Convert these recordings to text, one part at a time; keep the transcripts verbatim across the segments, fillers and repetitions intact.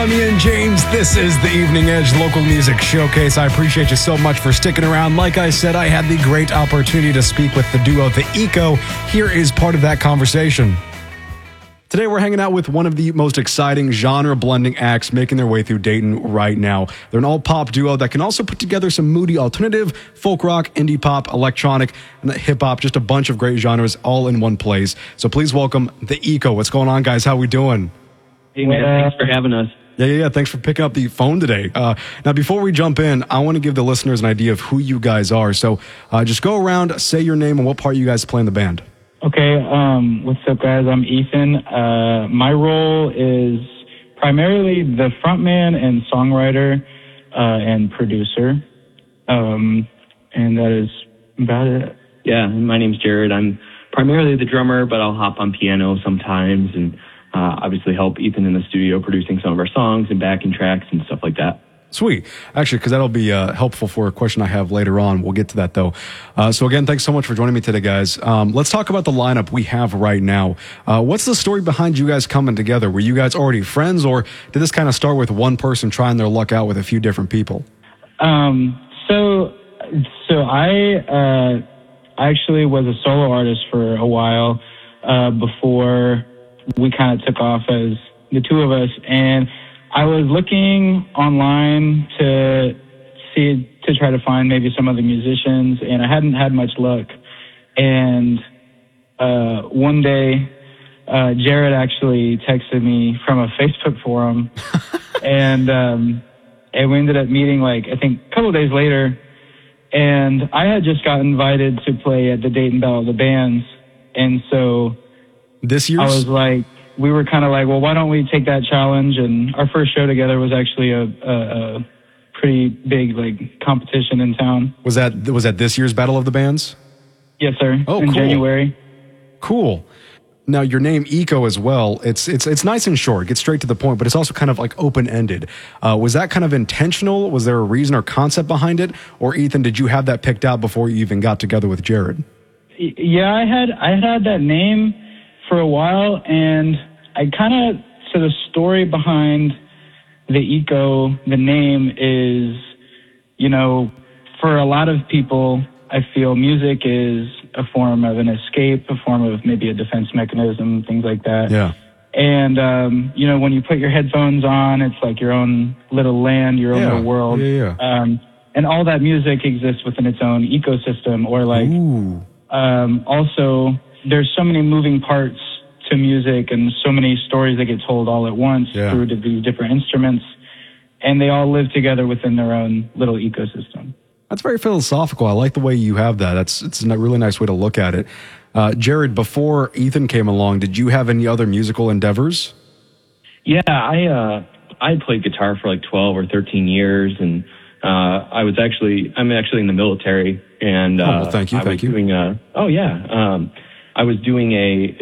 I'm Ian James. This is the Evening Edge Local Music Showcase. I appreciate you so much for sticking around. Like I said, I had the great opportunity to speak with the duo, The Eco. Here is part of that conversation. Today we're hanging out with one of the most exciting genre-blending acts making their way through Dayton right now. They're an all-pop duo that can also put together some moody alternative, folk rock, indie pop, electronic, and hip-hop, just a bunch of great genres all in one place. So please welcome The Eco. What's going on, guys? How we doing? Hey, man. Thanks for having us. Yeah, yeah, yeah. Thanks for picking up the phone today. Uh, now, before we jump in, I want to give the listeners an idea of who you guys are. So uh, just go around, say your name, and what part you guys play in the band. Okay, um, what's up, guys? I'm Ethan. Uh, my role is primarily the frontman and songwriter uh, and producer, um, and that is about it. Yeah, my name's Jared. I'm primarily the drummer, but I'll hop on piano sometimes and uh, obviously help Ethan in the studio producing some of our songs and backing tracks and stuff like that. Sweet. Actually, because that'll be uh, helpful for a question I have later on. We'll get to that, though. Uh, so again, thanks so much for joining me today, guys. Um, let's talk about the lineup we have right now. Uh, what's the story behind you guys coming together? Were you guys already friends, or did this kind of start with one person trying their luck out with a few different people? Um, so, so I uh, actually was a solo artist for a while uh, before we kind of took off as the two of us, and I was looking online to see, to try to find maybe some other musicians, and I hadn't had much luck. And uh, one day, uh, Jared actually texted me from a Facebook forum, and um, and we ended up meeting, like, I think a couple of days later, and I had just got invited to play at the Dayton Battle of the Bands, and so this year's? I was like, we were kind of like, well, why don't we take that challenge? And our first show together was actually a, a, a pretty big, like, competition in town. Was that was that this year's Battle of the Bands? Yes, sir. Oh, in cool. January. Cool. Now, your name, Eco, as well, it's it's it's nice and short, gets straight to the point, but it's also kind of like open-ended. Uh, was that kind of intentional? Was there a reason or concept behind it? Or, Ethan, did you have that picked out before you even got together with Jared? Yeah, I had I had had that name for a while, and I kind of, so the story behind the Eco, the name is, you know, for a lot of people, I feel music is a form of an escape, a form of maybe a defense mechanism, things like that. Yeah. And, um, you know, when you put your headphones on, it's like your own little land, your own Yeah. little world. Yeah, yeah. Um, and all that music exists within its own ecosystem, or like, Ooh. um, also, there's so many moving parts to music and so many stories that get told all at once Yeah. through these different instruments, and they all live together within their own little ecosystem. That's very philosophical. I like the way you have that. That's it's a really nice way to look at it. Uh, Jared, before Ethan came along, did you have any other musical endeavors? Yeah, I uh, I played guitar for like twelve or thirteen years, and uh, I was actually, I'm actually in the military, and uh, oh, well, thank you, I thank was you. doing a, oh yeah, um, I was doing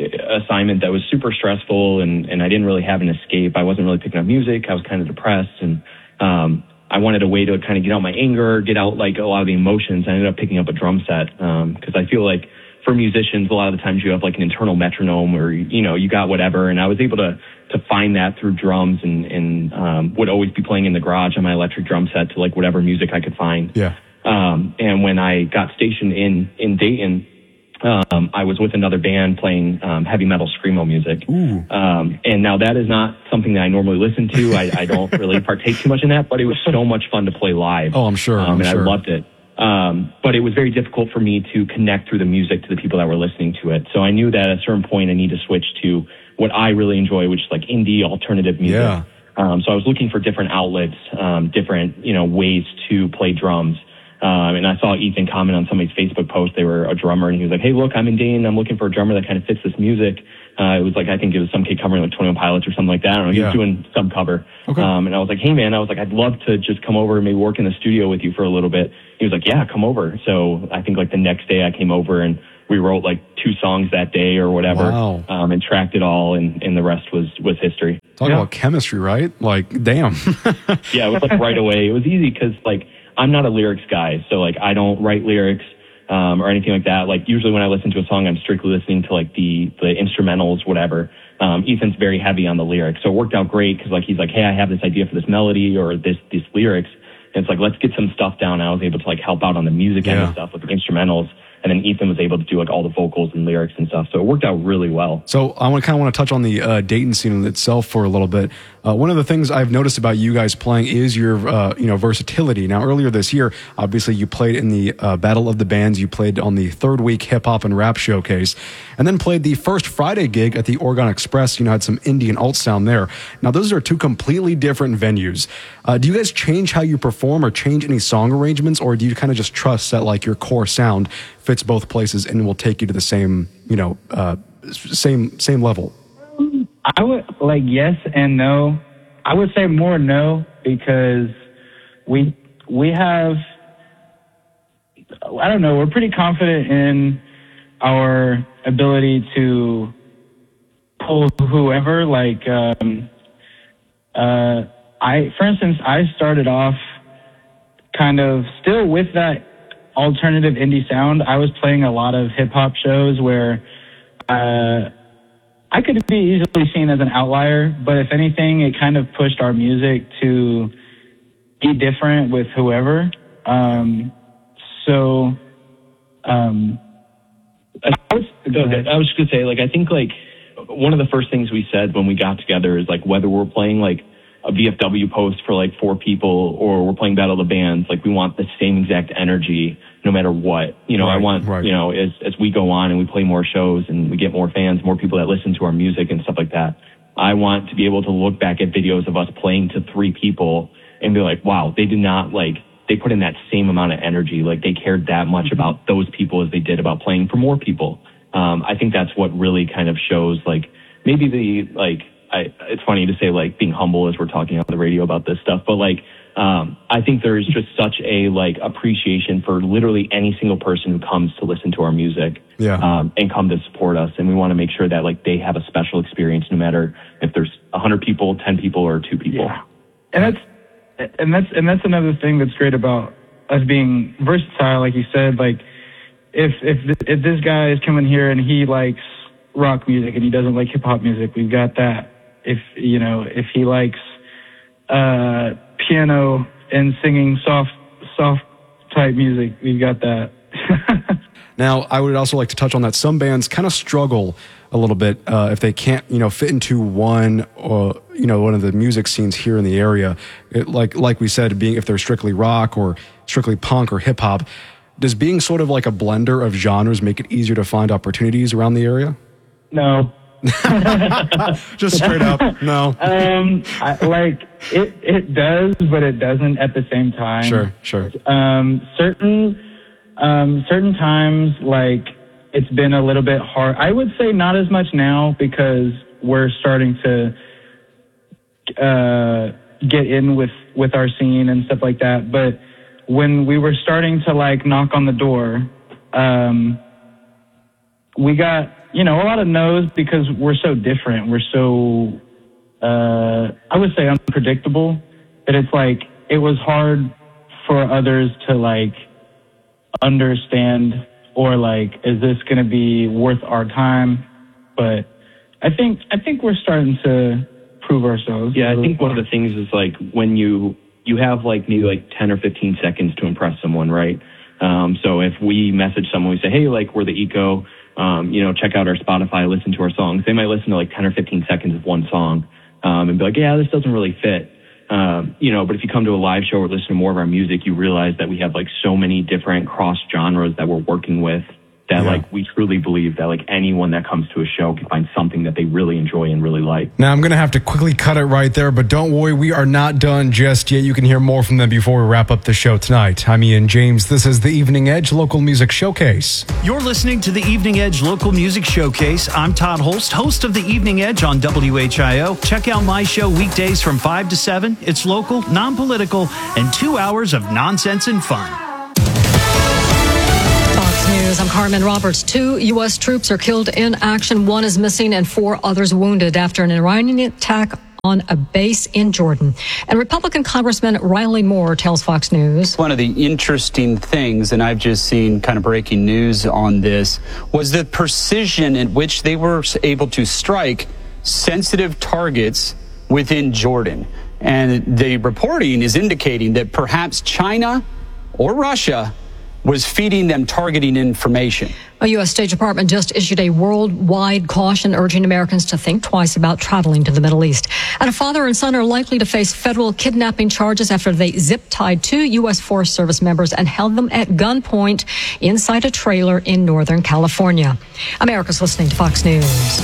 a assignment that was super stressful, and, and I didn't really have an escape. I wasn't really picking up music. I was kind of depressed, and um, I wanted a way to kind of get out my anger, get out like a lot of the emotions. I ended up picking up a drum set because I feel like for musicians, a lot of the times you have like an internal metronome, or, you know, you got whatever. And I was able to to find that through drums, and, and um, would always be playing in the garage on my electric drum set to like whatever music I could find. Yeah. Um, and when I got stationed in, in Dayton, Um, I was with another band playing um, heavy metal screamo music. Ooh. Um, and now that is not something that I normally listen to. I, I don't really partake too much in that, but it was so much fun to play live. Oh, I'm sure. Um, I'm and sure. I loved it. Um, but it was very difficult for me to connect through the music to the people that were listening to it. So I knew that at a certain point I need to switch to what I really enjoy, which is like indie alternative music. Yeah. Um, so I was looking for different outlets, um, different, you know, ways to play drums. Um, and I saw Ethan comment on somebody's Facebook post. They were a drummer, and he was like, hey, look, I'm in Dayton. I'm looking for a drummer that kind of fits this music. Uh, it was like, I think it was some kid covering like twenty-one Pilots or something like that. I don't know. He Yeah. was doing some cover. Okay. Um, and I was like, hey, man, I was like, I'd love to just come over and maybe work in the studio with you for a little bit. He was like, yeah, come over. So I think like the next day I came over, and we wrote like two songs that day or whatever. Wow. Um, and tracked it all, and, and the rest was, was history. Talk Yeah. about chemistry, right? Like, damn. Yeah, it was like right away. It was easy because like I'm not a lyrics guy, so like I don't write lyrics um, or anything like that. Like usually when I listen to a song, I'm strictly listening to like the the instrumentals, whatever. um, Ethan's very heavy on the lyrics. So it worked out great because like he's like, hey, I have this idea for this melody or this these lyrics. And it's like, let's get some stuff down. I was able to like help out on the music yeah. end of stuff with the instrumentals. And then Ethan was able to do like all the vocals and lyrics and stuff. So it worked out really well. So I want to kind of want to touch on the uh, Dayton scene itself for a little bit. Uh, one of the things I've noticed about you guys playing is your, uh, you know, versatility. Now, earlier this year, obviously you played in the uh, Battle of the Bands. You played on the third week hip hop and rap showcase, and then played the first Friday gig at the Oregon Express. You know, had some indie and alt sound there. Now, those are two completely different venues. Uh, do you guys change how you perform or change any song arrangements, or do you kind of just trust that like your core sound fits both places and will take you to the same, you know, uh, same same level? I would like yes and no. I would say more no because we we have I don't know, we're pretty confident in our ability to pull whoever. Like um, uh, I, for instance, I started off kind of still with that alternative indie sound. I was playing a lot of hip hop shows where uh, I could be easily seen as an outlier, but if anything, it kind of pushed our music to be different with whoever. Um, so, um, I was, I was just gonna say, like, I think like one of the first things we said when we got together is like whether we're playing like a V F W post for like four people or we're playing Battle of the Bands, like we want the same exact energy no matter what. You know, right, I want, right. you know, as, as we go on and we play more shows and we get more fans, more people that listen to our music and stuff like that, I want to be able to look back at videos of us playing to three people and be like, wow, they did not like, they put in that same amount of energy. Like they cared that much mm-hmm. about those people as they did about playing for more people. Um, I think that's what really kind of shows like maybe the, like, I, it's funny to say like being humble as we're talking on the radio about this stuff, but like, um, I think there is just such a like appreciation for literally any single person who comes to listen to our music, yeah. um, and come to support us. And we want to make sure that like they have a special experience, no matter if there's a hundred people, ten people, or two people. Yeah. And that's, and that's, and that's another thing that's great about us being versatile. Like you said, like if, if, if this guy is coming here and he likes rock music and he doesn't like hip hop music, we've got that. If, you know, if he likes, uh, piano and singing soft, soft type music, we've got that. Now, I would also like to touch on that some bands kind of struggle a little bit uh, if they can't, you know, fit into one or, you know, one of the music scenes here in the area. It, like, like we said, being if they're strictly rock or strictly punk or hip hop, does being sort of like a blender of genres make it easier to find opportunities around the area? No. Just straight up, no. Um, I, like it, it does, but it doesn't at the same time. Sure, sure. Um, certain, um, certain times, like it's been a little bit hard. I would say not as much now because we're starting to uh, get in with with our scene and stuff like that. But when we were starting to like knock on the door, um, we got. You know, a lot of no's because we're so different. We're so, uh, I would say unpredictable that it's like, it was hard for others to like understand or like, is this going to be worth our time? But I think, I think we're starting to prove ourselves. Yeah, I think one of the things is like when you, you have like maybe like ten or fifteen seconds to impress someone, right? Um, so if we message someone, we say, hey, like we're the Eco, Um, you know, check out our Spotify, listen to our songs. They might listen to like ten or fifteen seconds of one song, um, and be like, yeah, this doesn't really fit. Um, you know, but if you come to a live show or listen to more of our music, you realize that we have like so many different cross genres that we're working with that yeah. like we truly believe that like anyone that comes to a show can find something that they really enjoy and really like. Now I'm going to have to quickly cut it right there, but don't worry, we are not done just yet. You can hear more from them before we wrap up the show tonight. I'm Ian James. This is the Evening Edge Local Music Showcase. You're listening to the Evening Edge Local Music Showcase. I'm Todd Holst, host of the Evening Edge on W H I O. Check out my show weekdays from five to seven. It's local, non-political, and two hours of nonsense and fun. News. I'm Carmen Roberts. Two U S troops are killed in action. One is missing and four others wounded after an Iranian attack on a base in Jordan. And Republican Congressman Riley Moore tells Fox News. One of the interesting things, and I've just seen kind of breaking news on this, was the precision at which they were able to strike sensitive targets within Jordan. And the reporting is indicating that perhaps China or Russia was feeding them targeting information. A U S State Department just issued a worldwide caution urging Americans to think twice about traveling to the Middle East. And a father and son are likely to face federal kidnapping charges after they zip-tied two U S Forest Service members and held them at gunpoint inside a trailer in Northern California. America's listening to Fox News.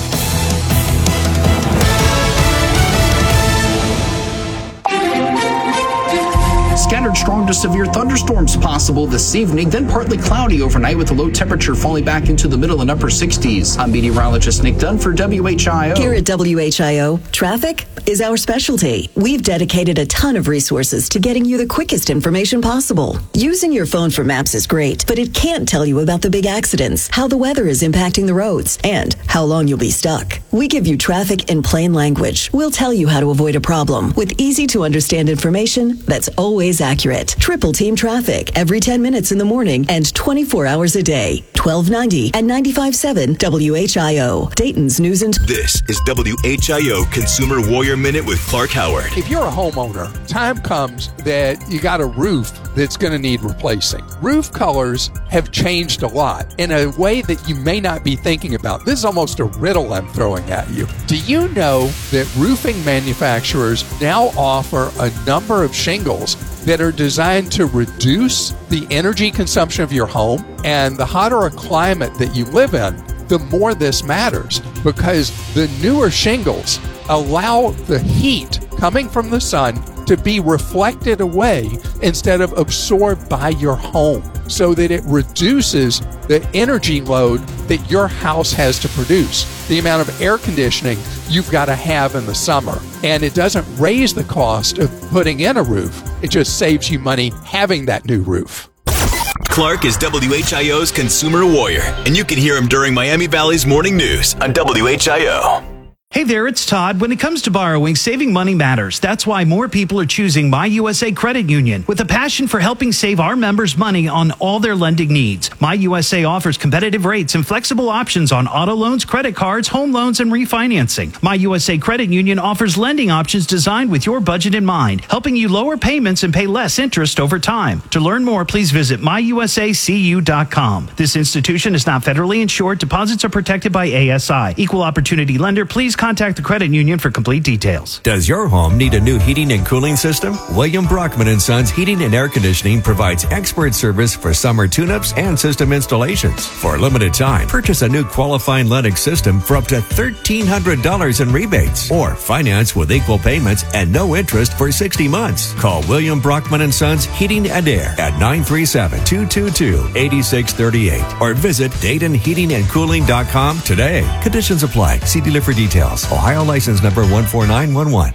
Scattered strong to severe thunderstorms possible this evening, then partly cloudy overnight with a low temperature falling back into the middle and upper sixties. I'm meteorologist Nick Dunn for W H I O. Here at W H I O, traffic is our specialty. We've dedicated a ton of resources to getting you the quickest information possible. Using your phone for maps is great, but it can't tell you about the big accidents, how the weather is impacting the roads, and how long you'll be stuck. We give you traffic in plain language. We'll tell you how to avoid a problem with easy to understand information that's always accurate. Triple Team Traffic every ten minutes in the morning and twenty-four hours a day. twelve ninety and ninety-five point seven W H I O. Dayton's News and... This is W H I O Consumer Warrior Minute with Clark Howard. If you're a homeowner, time comes that you got a roof that's going to need replacing. Roof colors have changed a lot in a way that you may not be thinking about. This is almost a riddle I'm throwing at you. Do you know that roofing manufacturers now offer a number of shingles that are designed to reduce the energy consumption of your home? And the hotter a climate that you live in, the more this matters, because the newer shingles allow the heat coming from the sun to be reflected away instead of absorbed by your home, so that it reduces the energy load that your house has to produce, the amount of air conditioning you've got to have in the summer. And it doesn't raise the cost of putting in a roof. It just saves you money having that new roof. Clark is W H I O's Consumer Warrior, and you can hear him during Miami Valley's Morning News on W H I O. Hey there, it's Todd. When it comes to borrowing, saving money matters. That's why more people are choosing My U S A Credit Union with a passion for helping save our members money on all their lending needs. My U S A offers competitive rates and flexible options on auto loans, credit cards, home loans, and refinancing. My U S A Credit Union offers lending options designed with your budget in mind, helping you lower payments and pay less interest over time. To learn more, please visit my u s a c u dot com. This institution is not federally insured. Deposits are protected by A S I. Equal opportunity lender. Please contact the credit union for complete details. Does your home need a new heating and cooling system? William Brockman and Sons Heating and Air Conditioning provides expert service for summer tune-ups and system installations. For a limited time, purchase a new qualifying Lennox system for up to thirteen hundred dollars in rebates, or finance with equal payments and no interest for sixty months. Call William Brockman and Sons Heating and Air at nine three seven, two two two, eight six three eight or visit Dayton Heating and Cooling dot com today. Conditions apply. See dealer for details. Ohio license number one four nine one one.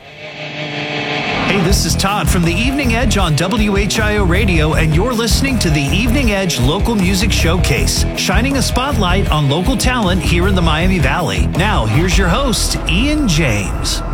Hey, this is Todd from the Evening Edge on W H I O Radio, and you're listening to the Evening Edge Local Music Showcase, shining a spotlight on local talent here in the Miami Valley. Now, here's your host, Ian James.